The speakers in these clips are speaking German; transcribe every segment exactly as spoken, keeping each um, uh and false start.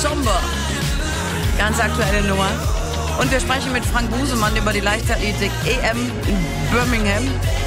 Somber. Ganz aktuelle Nummer. Und wir sprechen mit Frank Busemann über die Leichtathletik E M in Birmingham.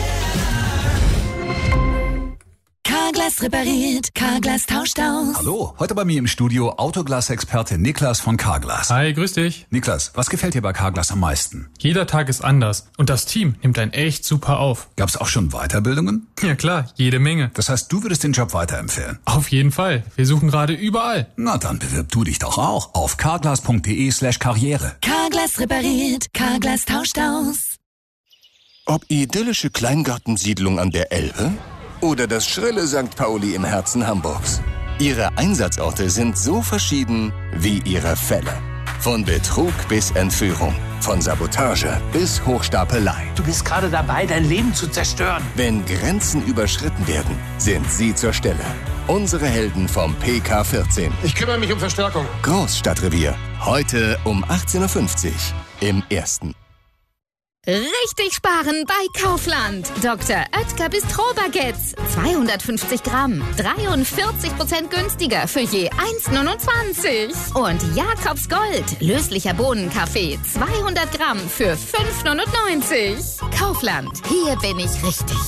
Carglass repariert, Carglass tauscht aus. Hallo, heute bei mir im Studio Autoglas-Experte Niklas von Carglass. Hi, grüß dich. Niklas, was gefällt dir bei Carglass am meisten? Jeder Tag ist anders und das Team nimmt einen echt super auf. Gab's auch schon Weiterbildungen? Ja klar, jede Menge. Das heißt, du würdest den Job weiterempfehlen? Auf jeden Fall. Wir suchen gerade überall. Na dann bewirb du dich doch auch auf carglass.de slash karriere. Carglass repariert, Carglass tauscht aus. Ob idyllische Kleingartensiedlung an der Elbe oder das schrille Sankt Pauli im Herzen Hamburgs. Ihre Einsatzorte sind so verschieden wie ihre Fälle. Von Betrug bis Entführung, von Sabotage bis Hochstapelei. Du bist gerade dabei, dein Leben zu zerstören. Wenn Grenzen überschritten werden, sind sie zur Stelle. Unsere Helden vom P K vierzehn. Ich kümmere mich um Verstärkung. Großstadtrevier. Heute um achtzehn Uhr fünfzig im Ersten. Richtig sparen bei Kaufland. Doktor Oetker Bistro-Baguettes. zweihundertfünfzig Gramm. dreiundvierzig Prozent günstiger für je eins neunundzwanzig. Und Jakobs Gold. Löslicher Bohnenkaffee. zweihundert Gramm für fünf neunundneunzig. Kaufland. Hier bin ich richtig.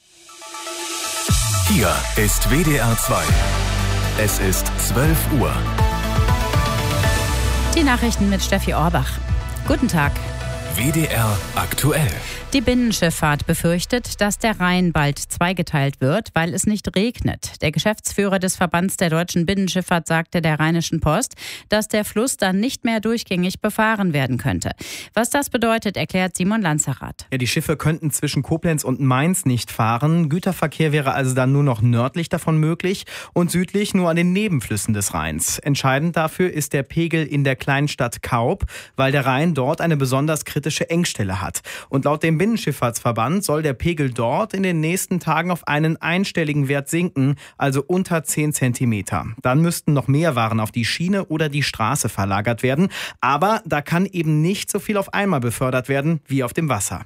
Hier ist W D R zwei. Es ist zwölf Uhr. Die Nachrichten mit Steffi Orbach. Guten Tag. W D R aktuell. Die Binnenschifffahrt befürchtet, dass der Rhein bald zweigeteilt wird, weil es nicht regnet. Der Geschäftsführer des Verbands der deutschen Binnenschifffahrt sagte der Rheinischen Post, dass der Fluss dann nicht mehr durchgängig befahren werden könnte. Was das bedeutet, erklärt Simon Lanzerath. Ja, die Schiffe könnten zwischen Koblenz und Mainz nicht fahren. Güterverkehr wäre also dann nur noch nördlich davon möglich und südlich nur an den Nebenflüssen des Rheins. Entscheidend dafür ist der Pegel in der Kleinstadt Kaub, weil der Rhein dort eine besonders kritische Engstelle hat. Und laut dem Binnenschifffahrtsverband soll der Pegel dort in den nächsten Tagen auf einen einstelligen Wert sinken, also unter zehn Zentimeter. Dann müssten noch mehr Waren auf die Schiene oder die Straße verlagert werden. Aber da kann eben nicht so viel auf einmal befördert werden wie auf dem Wasser.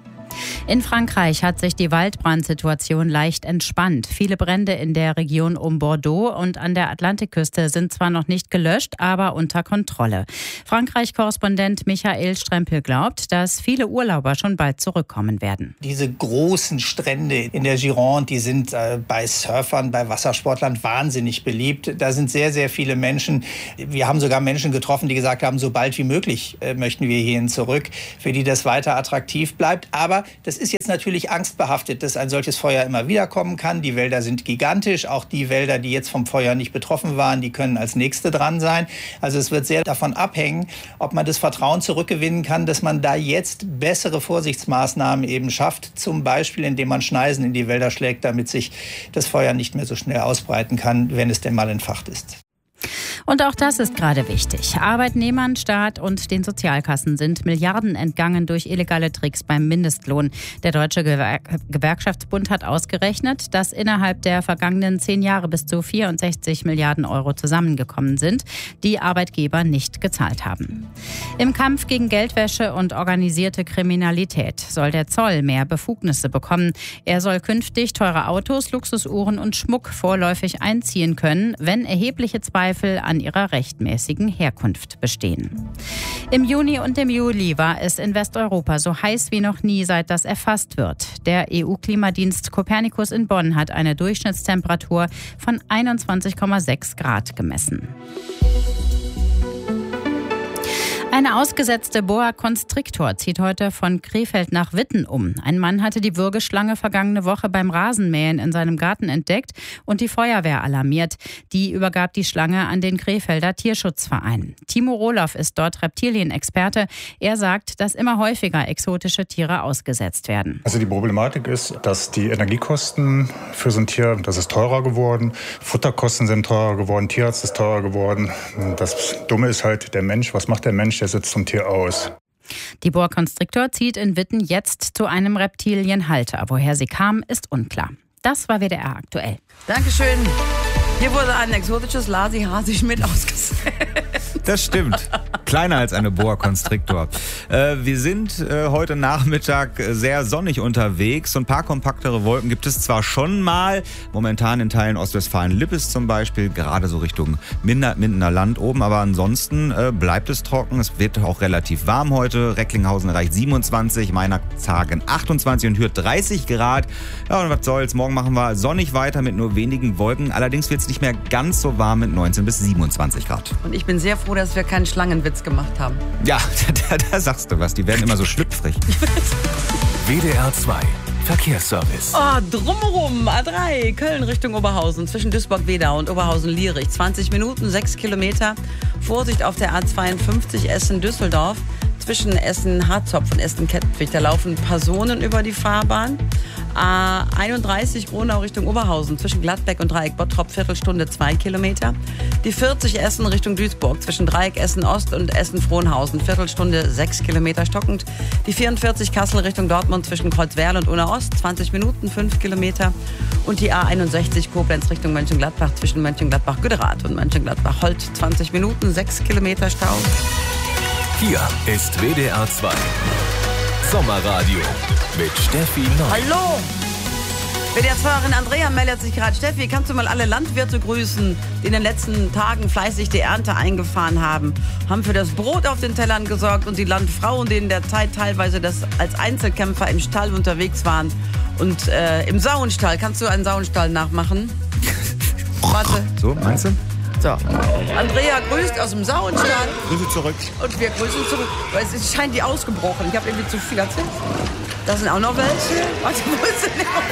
In Frankreich hat sich die Waldbrandsituation leicht entspannt. Viele Brände in der Region um Bordeaux und an der Atlantikküste sind zwar noch nicht gelöscht, aber unter Kontrolle. Frankreich-Korrespondent Michael Strempel glaubt, dass viele Urlauber schon bald zurückkommen werden. Diese großen Strände in der Gironde, die sind äh, bei Surfern, bei Wassersportlern wahnsinnig beliebt. Da sind sehr, sehr viele Menschen. Wir haben sogar Menschen getroffen, die gesagt haben, so bald wie möglich äh, möchten wir hierhin zurück, für die das weiter attraktiv bleibt. Aber das ist jetzt natürlich angstbehaftet, dass ein solches Feuer immer wieder kommen kann. Die Wälder sind gigantisch. Auch die Wälder, die jetzt vom Feuer nicht betroffen waren, die können als nächste dran sein. Also es wird sehr davon abhängen, ob man das Vertrauen zurückgewinnen kann, dass man da jetzt bessere Vorsichtsmaßnahmen eben schafft. Zum Beispiel, indem man Schneisen in die Wälder schlägt, damit sich das Feuer nicht mehr so schnell ausbreiten kann, wenn es denn mal entfacht ist. Und auch das ist gerade wichtig. Arbeitnehmern, Staat und den Sozialkassen sind Milliarden entgangen durch illegale Tricks beim Mindestlohn. Der Deutsche Gewer- Gewerkschaftsbund hat ausgerechnet, dass innerhalb der vergangenen zehn Jahre bis zu vierundsechzig Milliarden Euro zusammengekommen sind, die Arbeitgeber nicht gezahlt haben. Im Kampf gegen Geldwäsche und organisierte Kriminalität soll der Zoll mehr Befugnisse bekommen. Er soll künftig teure Autos, Luxusuhren und Schmuck vorläufig einziehen können, wenn erhebliche Zweifel an ihrer rechtmäßigen Herkunft bestehen. Im Juni und im Juli war es in Westeuropa so heiß wie noch nie, seit das erfasst wird. Der E U-Klimadienst Copernicus in Bonn hat eine Durchschnittstemperatur von einundzwanzig Komma sechs Grad gemessen. Eine ausgesetzte Boa Constrictor zieht heute von Krefeld nach Witten um. Ein Mann hatte die Würgeschlange vergangene Woche beim Rasenmähen in seinem Garten entdeckt und die Feuerwehr alarmiert. Die übergab die Schlange an den Krefelder Tierschutzverein. Timo Rohloff ist dort Reptilienexperte. Er sagt, dass immer häufiger exotische Tiere ausgesetzt werden. Also die Problematik ist, dass die Energiekosten für so ein Tier, das ist teurer geworden. Futterkosten sind teurer geworden, Tierarzt ist teurer geworden. Das Dumme ist halt der Mensch. Was macht der Mensch? Der setzt zum Tier aus. Die Boa Constrictor zieht in Witten jetzt zu einem Reptilienhalter. Woher sie kam, ist unklar. Das war W D R aktuell. Dankeschön. Hier wurde ein exotisches Lasi-Hasi mit ausgesetzt. Das stimmt. Kleiner als eine Boa Constrictor. Äh, wir sind äh, heute Nachmittag sehr sonnig unterwegs. So ein paar kompaktere Wolken gibt es zwar schon mal, momentan in Teilen Ostwestfalen-Lippes zum Beispiel, gerade so Richtung Minder, Mindener Land oben, aber ansonsten äh, bleibt es trocken. Es wird auch relativ warm heute. Recklinghausen erreicht siebenundzwanzig, Meinerzhagen achtundzwanzig und Hürth dreißig Grad. Ja, und was soll's, morgen machen wir sonnig weiter mit nur wenigen Wolken. Allerdings wird es nicht mehr ganz so warm mit neunzehn bis siebenundzwanzig Grad. Und ich bin sehr froh, dass wir keinen Schlangenwitz gemacht haben. Ja, da, da sagst du was. Die werden immer so schlüpfrig. W D R zwei Verkehrsservice. Oh, drumherum, A drei, Köln Richtung Oberhausen, zwischen Duisburg-Wedau und Oberhausen-Lierich. zwanzig Minuten, sechs Kilometer. Vorsicht auf der A zweiundfünfzig Essen-Düsseldorf. Zwischen Essen-Harzopf und Essen-Kettwig. Da laufen Personen über die Fahrbahn. A einunddreißig Gronau Richtung Oberhausen, zwischen Gladbeck und Dreieck Bottrop, Viertelstunde, zwei Kilometer. Die vierzig Essen Richtung Duisburg, zwischen Dreieck Essen-Ost und Essen-Frohnhausen, Viertelstunde, sechs Kilometer stockend. Die vierundvierzig Kassel Richtung Dortmund, zwischen Kreuzwerl und Unna-Ost, zwanzig Minuten, fünf Kilometer. Und die A einundsechzig Koblenz Richtung Mönchengladbach, zwischen Mönchengladbach-Güderath und Mönchengladbach-Holt, zwanzig Minuten, sechs Kilometer Stau. Hier ist W D R zwei Sommerradio mit Steffi Neu. Hallo! W D R-Fahrerin Andrea meldet sich gerade. Steffi, kannst du mal alle Landwirte grüßen, die in den letzten Tagen fleißig die Ernte eingefahren haben, haben für das Brot auf den Tellern gesorgt und die Landfrauen, die in der Zeit teilweise das als Einzelkämpfer im Stall unterwegs waren und äh, im Sauenstall. Kannst du einen Sauenstall nachmachen? Warte. So, meinst du? So, Andrea grüßt aus dem Sauenstall. Grüße zurück. Und wir grüßen zurück. Weil es scheint die ausgebrochen. Ich habe irgendwie zu viel erzählt. Da sind auch noch welche. Warte, wo ist denn der?